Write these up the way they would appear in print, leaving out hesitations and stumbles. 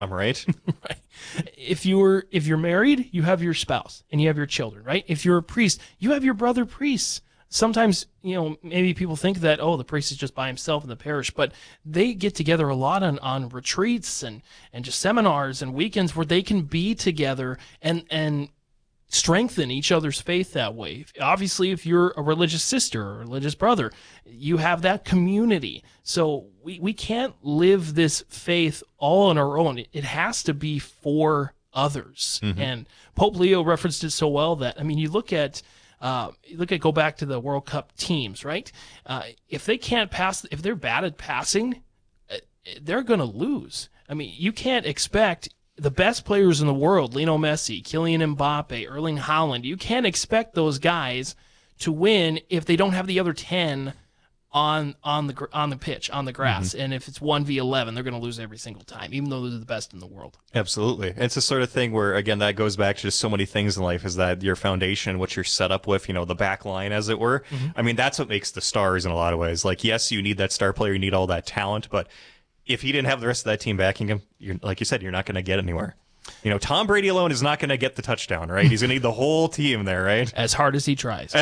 I'm right. Right. If you're married, you have your spouse and you have your children, right? If you're a priest, you have your brother priests. Sometimes, maybe people think that, the priest is just by himself in the parish, but they get together a lot on retreats and just seminars and weekends where they can be together and strengthen each other's faith that way. Obviously, if you're a religious sister or a religious brother, you have that community. So we can't live this faith all on our own. It has to be for others. Mm-hmm. And Pope Leo referenced it so well that, you look at go back to the World Cup teams, right? If they can't pass, if they're bad at passing, they're going to lose. You can't expect the best players in the world, Lionel Messi, Kylian Mbappe, Erling Haaland, you can't expect those guys to win if they don't have the other 10 on the pitch, on the grass. Mm-hmm. And if it's 1v11, they're going to lose every single time, even though they're the best in the world. Absolutely. It's the sort of thing where, again, that goes back to just so many things in life, is that your foundation, what you're set up with, the back line, as it were. Mm-hmm. That's what makes the stars in a lot of ways. Like, yes, you need that star player, you need all that talent, but if he didn't have the rest of that team backing him, like you said, you're not going to get anywhere. Tom Brady alone is not going to get the touchdown, right? He's going to need the whole team there, right? As hard as he tries.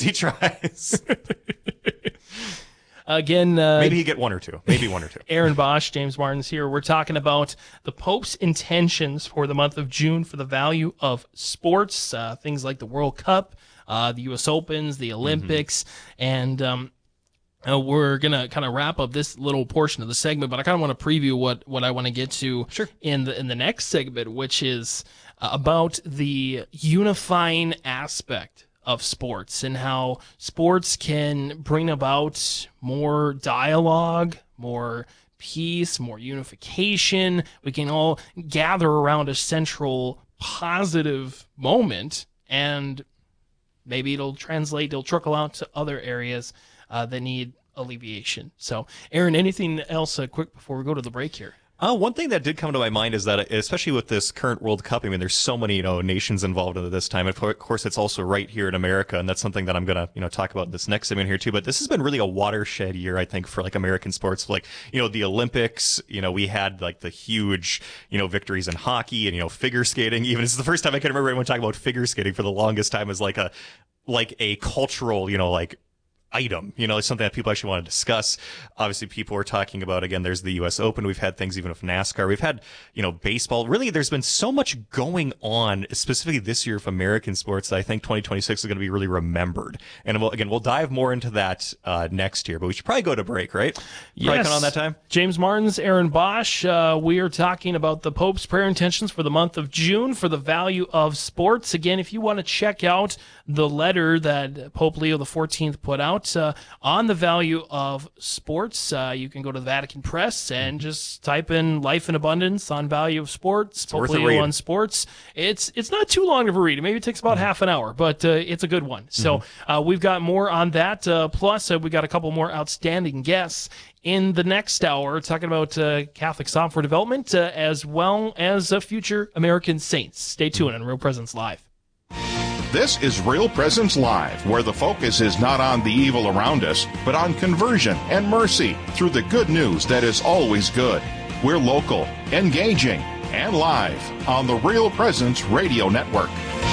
Again, maybe he get one or two. Aaron Bosch, James Martins here. We're talking about the Pope's intentions for the month of June for the value of sports, things like the World Cup, the U.S. Opens, the Olympics, and we're going to kind of wrap up this little portion of the segment, but I kind of want to preview what I want to get to in the next segment, which is about the unifying aspect of sports and how sports can bring about more dialogue, more peace, more unification. We can all gather around a central positive moment, and maybe it'll trickle out to other areas that need alleviation. So, Aaron, anything else quick before we go to the break here? One thing that did come to my mind is that, especially with this current World Cup, there's so many, nations involved in it this time. Of course, it's also right here in America, and that's something that I'm going to, talk about in this next segment here too. But this has been really a watershed year, I think, for American sports. The Olympics, we had the huge, victories in hockey and, figure skating. Even it's the first time I can remember anyone talking about figure skating for the longest time as a cultural, item, it's something that people actually want to discuss. Obviously, people are talking about, again, there's the U.S. Open. We've had things even with NASCAR. We've had, baseball. Really, there's been so much going on, specifically this year of American sports, that I think 2026 is going to be really remembered. And we'll dive more into that next year, but we should probably go to break, right? Yes. Probably come on that time. James Martins, Aaron Bosch. We are talking about the Pope's prayer intentions for the month of June for the value of sports. Again, if you want to check out the letter that Pope Leo XIV put out on the value of sports, you can go to the Vatican Press and just type in "Life in Abundance" on value of sports. Pope Leo on sports. It's not too long of a read. Maybe it takes about half an hour, but it's a good one. So we've got more on that. Plus, we got a couple more outstanding guests in the next hour, talking about Catholic software development as well as future American saints. Stay tuned on Real Presence Live. This is Real Presence Live, where the focus is not on the evil around us, but on conversion and mercy through the good news that is always good. We're local, engaging, and live on the Real Presence Radio Network.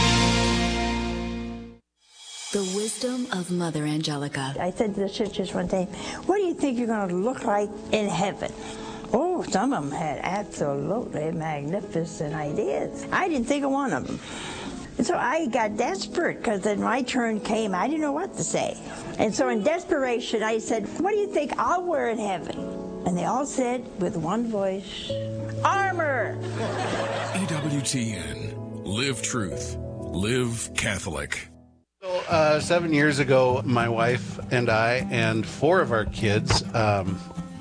The wisdom of Mother Angelica. I said to the sisters one day, what do you think you're going to look like in heaven? Oh, some of them had absolutely magnificent ideas. I didn't think of one of them. And so I got desperate because then my turn came. I didn't know what to say. And so in desperation, I said, what do you think I'll wear in heaven? And they all said with one voice, armor. EWTN. Live truth. Live Catholic. So 7 years ago, my wife and I and four of our kids, five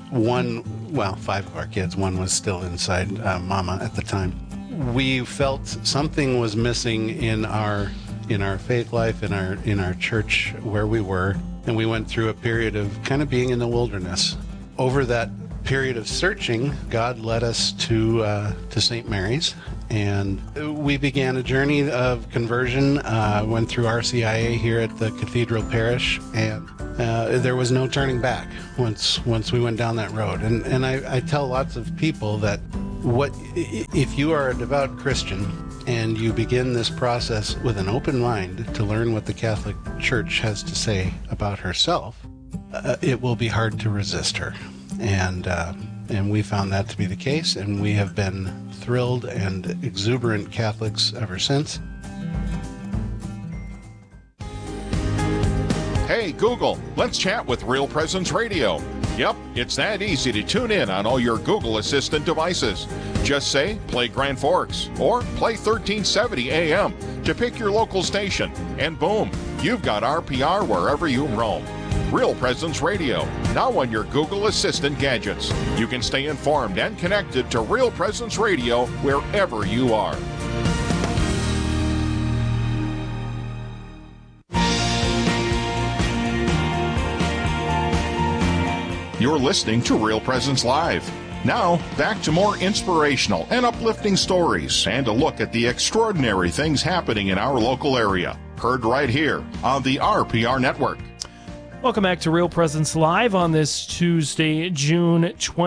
of our kids, one was still inside Mama at the time. We felt something was missing in our faith life, in our church where we were, and we went through a period of kind of being in the wilderness. Over that period of searching, God led us to St. Mary's, and we began a journey of conversion. Went through RCIA here at the Cathedral Parish, and there was no turning back once we went down that road. And I tell lots of people that If you are a devout Christian and you begin this process with an open mind to learn what the Catholic Church has to say about herself, it will be hard to resist her. And we found that to be the case, and we have been thrilled and exuberant Catholics ever since. Hey, Google, let's chat with Real Presence Radio. Yep, it's that easy to tune in on all your Google Assistant devices. Just say, play Grand Forks, or play 1370 AM to pick your local station, and boom, you've got RPR wherever you roam. Real Presence Radio, now on your Google Assistant gadgets. You can stay informed and connected to Real Presence Radio wherever you are. You're listening to Real Presence Live. Now, back to more inspirational and uplifting stories and a look at the extraordinary things happening in our local area. Heard right here on the RPR Network. Welcome back to Real Presence Live on this Tuesday, June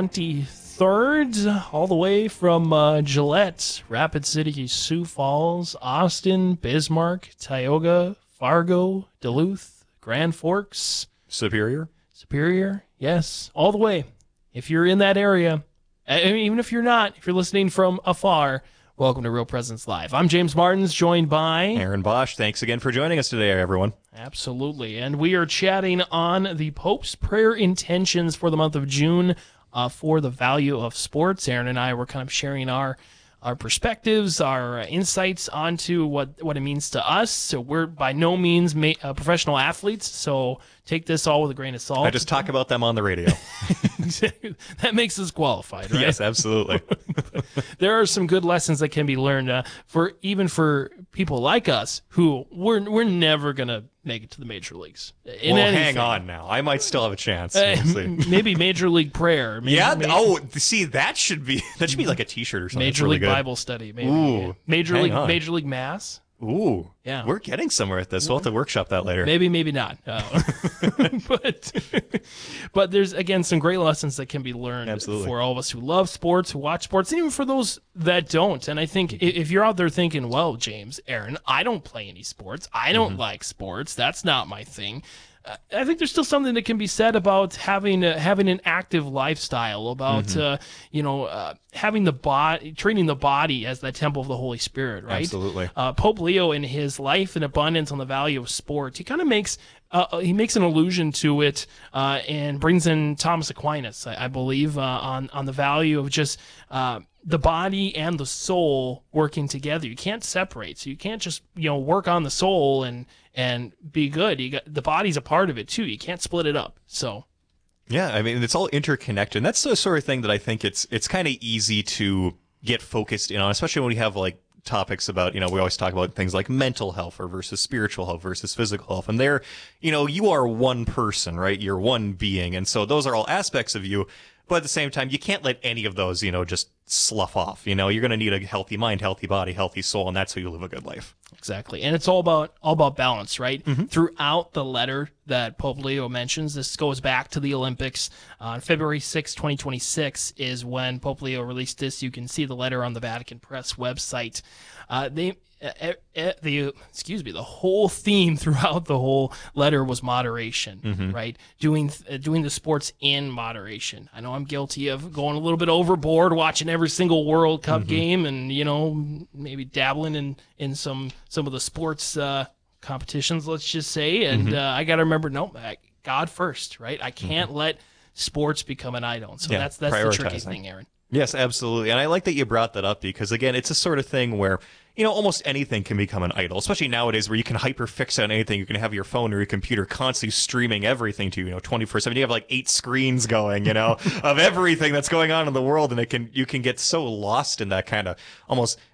23rd, all the way from Gillette, Rapid City, Sioux Falls, Austin, Bismarck, Tioga, Fargo, Duluth, Grand Forks. Superior, yes, all the way. If you're in that area, I mean, even if you're not, if you're listening from afar, welcome to Real Presence Live. I'm James Martins, joined by Aaron Bosch. Thanks again for joining us today, everyone. Absolutely. And we are chatting on the Pope's prayer intentions for the month of June for the value of sports. Aaron and I were kind of sharing our perspectives, our insights onto what it means to us. So we're by no means professional athletes, so take this all with a grain of salt. I just talk about them on the radio. That makes us qualified, right? Yes, absolutely. There are some good lessons that can be learned for people like us who we're never gonna make it to the major leagues. Hang on now. I might still have a chance. We'll see. Maybe Major League Prayer. Maybe, See, that should be like a T-shirt or something. Major League Bible Study. Maybe. Ooh, Major League Mass. Ooh, yeah. We're getting somewhere with this. We'll have to workshop that later. Maybe not. But there's, again, some great lessons that can be learned Absolutely. For all of us who love sports, who watch sports, and even for those that don't. And I think if you're out there thinking, well, James, Aaron, I don't play any sports. I don't like sports. That's not my thing. I think there's still something that can be said about having an active lifestyle, about having the body, treating the body as the temple of the Holy Spirit, right? Absolutely. Pope Leo, in his Life and Abundance on the Value of Sport, he kind of makes an allusion to it and brings in Thomas Aquinas, I believe, on the value of just the body and the soul working together. You can't separate, so you can't just work on the soul and be good. The body's a part of it too. You can't split it up. So yeah, I mean, it's all interconnected. And that's the sort of thing that I think it's kind of easy to get focused in on, especially when we have like topics about, we always talk about things like mental health versus spiritual health versus physical health. And there, you are one person, right? You're one being. And so those are all aspects of you. But at the same time, you can't let any of those, just slough off. You're going to need a healthy mind, healthy body, healthy soul, and that's how you live a good life. Exactly. And it's all about balance, right? Mm-hmm. Throughout the letter that Pope Leo mentions, this goes back to the Olympics. On February 6, 2026 is when Pope Leo released this. You can see the letter on the Vatican Press website. The whole theme throughout the whole letter was moderation, right? Doing the sports in moderation. I know I'm guilty of going a little bit overboard, watching every single World Cup game, and maybe dabbling in some of the sports competitions, let's just say. And I got to remember, God first, right? I can't let sports become an idol. So that's the tricky thing, Aaron. Yes, absolutely. And I like that you brought that up because, again, it's a sort of thing where, almost anything can become an idol, especially nowadays where you can hyperfix on anything. You can have your phone or your computer constantly streaming everything to you, 24/7. You have like 8 screens going, of everything that's going on in the world. And you can get so lost in that kind of almost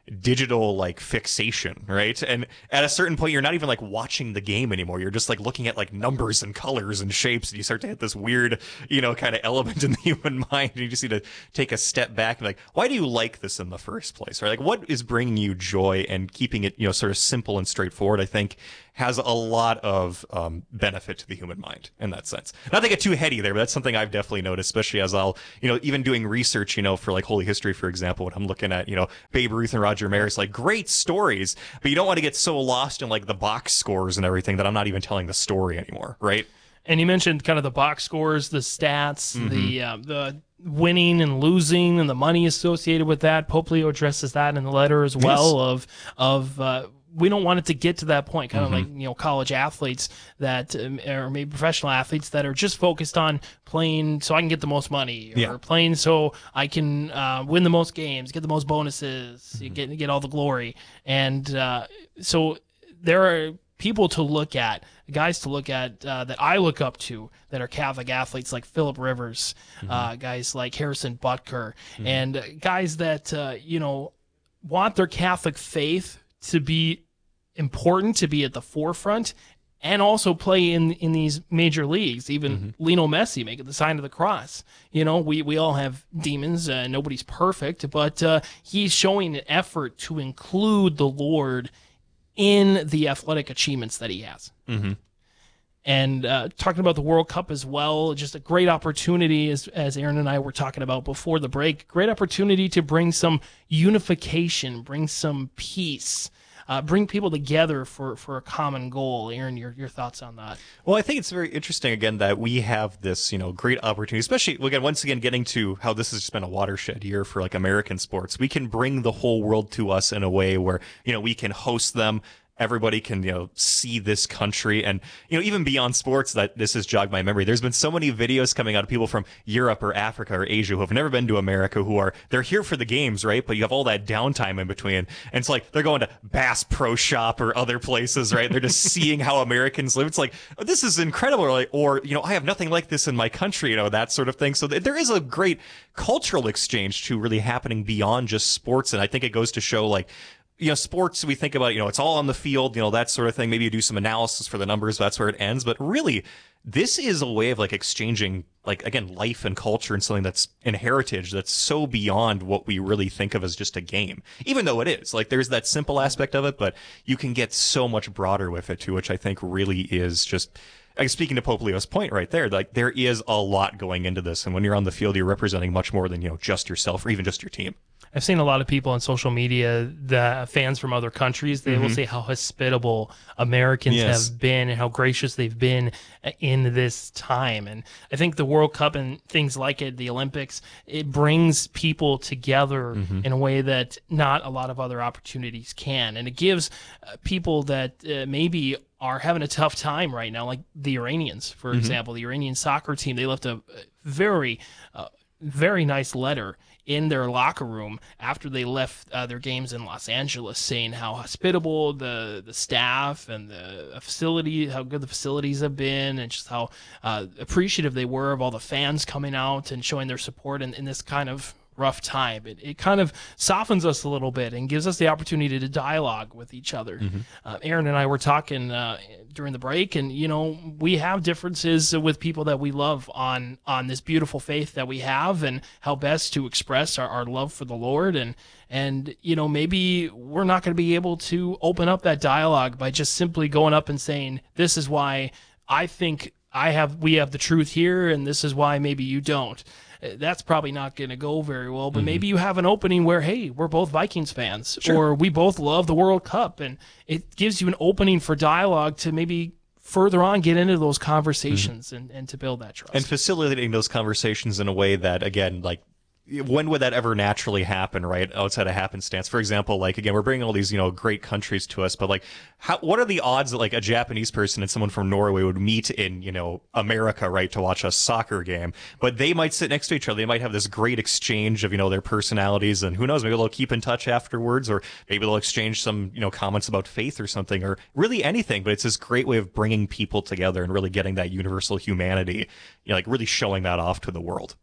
digital like fixation, right? And at a certain point, you're not even like watching the game anymore. You're just like looking at like numbers and colors and shapes, and you start to hit this weird, kind of element in the human mind. And you just need to take a step back and be like, why do you like this in the first place, right? Like, what is bringing you joy and keeping it, sort of simple and straightforward? I think has a lot of benefit to the human mind in that sense. Not to get too heady there, but that's something I've definitely noticed, especially as I'll, even doing research, for like Holy History, for example, when I'm looking at, Babe Ruth and Roger Maris, like great stories, but you don't want to get so lost in like the box scores and everything that I'm not even telling the story anymore, right? And you mentioned kind of the box scores, the stats, the winning and losing, and the money associated with that. Pope Leo addresses that in the letter as well. Of we don't want it to get to that point, kind of like college athletes that, or maybe professional athletes that are just focused on playing so I can get the most money, or playing so I can win the most games, get the most bonuses, get all the glory, and so there are people to look at, guys to look at that I look up to that are Catholic athletes like Philip Rivers, guys like Harrison Butker, and guys that want their Catholic faith to be important, to be at the forefront, and also play in these major leagues. Even Lionel Messi making the sign of the cross. We all have demons. Nobody's perfect, but he's showing an effort to include the Lord in the athletic achievements that he has. And talking about the World Cup as well, just a great opportunity, as Aaron and I were talking about before the break, great opportunity to bring some unification, bring some peace, bring people together for a common goal. Aaron, your thoughts on that? Well, I think it's very interesting, again, that we have this, great opportunity, especially, again, once again, getting to how this has just been a watershed year for like American sports. We can bring the whole world to us in a way where, we can host them. Everybody can, see this country, and, even beyond sports, that this has jogged my memory. There's been so many videos coming out of people from Europe or Africa or Asia who have never been to America, they're here for the games, right? But you have all that downtime in between. And it's like, they're going to Bass Pro Shop or other places, right? They're just seeing how Americans live. It's like, oh, this is incredible. Or, I have nothing like this in my country, that sort of thing. So there is a great cultural exchange too, really happening beyond just sports. And I think it goes to show, like, sports, we think about, it's all on the field, that sort of thing. Maybe you do some analysis for the numbers, that's where it ends. But really, this is a way of like exchanging, like, again, life and culture and something that's in heritage that's so beyond what we really think of as just a game. Even though it is, like, there's that simple aspect of it, but you can get so much broader with it too, which I think really is just, like, speaking to Pope Leo's point right there, like, there is a lot going into this. And when you're on the field, you're representing much more than, just yourself or even just your team. I've seen a lot of people on social media, the fans from other countries, they will say how hospitable Americans have been and how gracious they've been in this time. And I think the World Cup and things like it, the Olympics, it brings people together in a way that not a lot of other opportunities can. And it gives people that maybe are having a tough time right now, like the Iranians, for example. The Iranian soccer team, they left a very nice letter in their locker room after they left their games in Los Angeles, saying how hospitable the staff and the facility, how good the facilities have been, and just how appreciative they were of all the fans coming out and showing their support in this kind of rough time. It kind of softens us a little bit and gives us the opportunity to dialogue with each other. Aaron and I were talking during the break, and we have differences with people that we love on this beautiful faith that we have, and how best to express our love for the Lord. And maybe we're not going to be able to open up that dialogue by just simply going up and saying, this is why I think we have the truth here, and this is why maybe you don't. That's probably not going to go very well, but maybe you have an opening where, hey, we're both Vikings fans, or we both love the World Cup, and it gives you an opening for dialogue to maybe further on get into those conversations and to build that trust. And facilitating those conversations in a way that, again, like, when would that ever naturally happen, right? Outside of happenstance. For example, like, again, we're bringing all these, great countries to us, but like, what are the odds that like a Japanese person and someone from Norway would meet in, America, right, to watch a soccer game? But they might sit next to each other. They might have this great exchange of, their personalities, and who knows, maybe they'll keep in touch afterwards, or maybe they'll exchange some, comments about faith or something, or really anything. But it's this great way of bringing people together and really getting that universal humanity, like really showing that off to the world.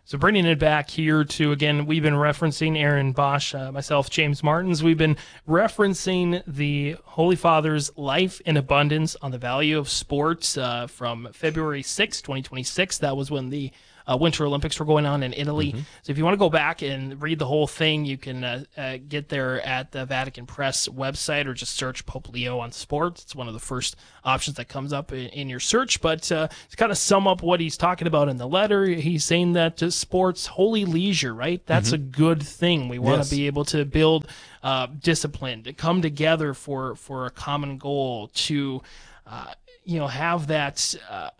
So bringing it back here to, again, we've been referencing Aaron Bosch, myself, James Martins. We've been referencing the Holy Father's Life in Abundance on the Value of Sports from February 6, 2026. That was when the Winter Olympics were going on in Italy. So if you want to go back and read the whole thing, you can get there at the Vatican Press website or just search Pope Leo on sports. It's one of the first options that comes up in your search. But to kind of sum up what he's talking about in the letter, he's saying that sports, holy leisure, right? That's a good thing. We want to be able to build discipline, to come together for a common goal, to have that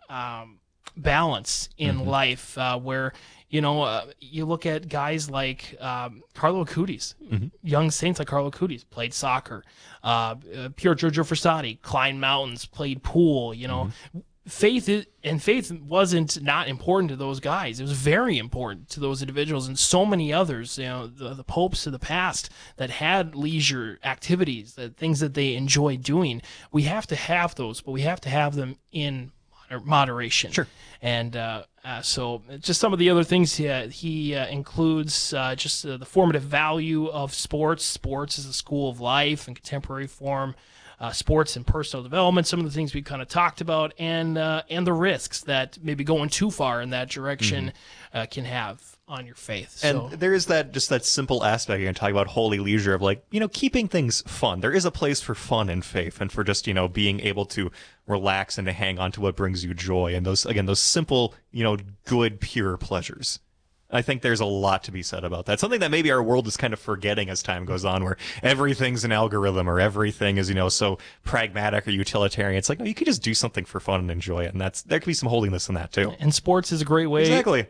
balance in life where you look at guys like Carlo Acutis, young saints like Carlo Acutis played soccer, Pier Giorgio Frassati climbed mountains, played pool. Faith wasn't not important to those guys. It was very important to those individuals and so many others. The popes of the past that had leisure activities, the things that they enjoyed doing. We have to have those, but we have to have them in moderation. Sure. And so just some of the other things he includes just the formative value of sports. Sports is a school of life in contemporary form. Sports and personal development, some of the things we kind of talked about, and the risks that maybe going too far in that direction can have on your faith. And there is that simple aspect you're talking about holy leisure of keeping things fun. There is a place for fun and faith and for just, being able to relax and to hang on to what brings you joy and those simple, good, pure pleasures. I think there's a lot to be said about that. Something that maybe our world is kind of forgetting as time goes on, where everything's an algorithm or everything is, so pragmatic or utilitarian. It's like, no, you could just do something for fun and enjoy it. And there could be some holiness in that too. And sports is a great way. Exactly.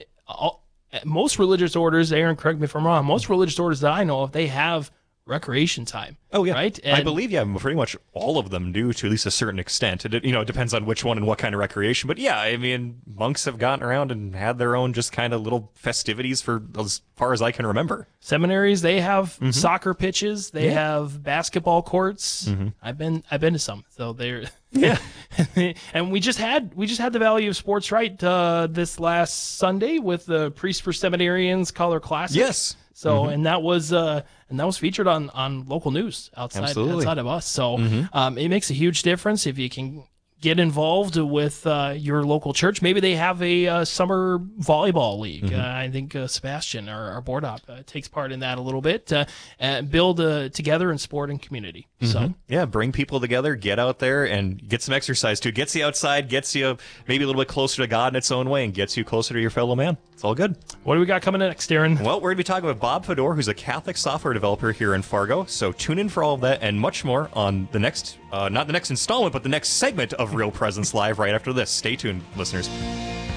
Most religious orders, Aaron, correct me if I'm wrong, most religious orders that I know of, they have recreation time. Oh, yeah. Right? I believe, pretty much all of them do to at least a certain extent. It depends on which one and what kind of recreation. But yeah, I mean, monks have gotten around and had their own just kind of little festivities for as far as I can remember. Seminaries, they have soccer pitches. They have basketball courts. I've been to some. So they're and we just had the Value of Sports right this last Sunday with the Priest for Seminarians Color Classic. Yes. So and that was featured on local news outside of us. So it makes a huge difference if you can get involved with your local church. Maybe they have a summer volleyball league. I think Sebastian, our board op, takes part in that a little bit. Build together in sport and community. So yeah, bring people together, get out there and get some exercise too. Gets you outside, gets you maybe a little bit closer to God in its own way, and gets you closer to your fellow man. It's all good. What do we got coming next, Darren? Well, we're going to be talking with Bob Fedor, who's a Catholic software developer here in Fargo. So tune in for all of that and much more on the next, not the next installment, but the next segment of Real Presence Live right after this. Stay tuned, listeners.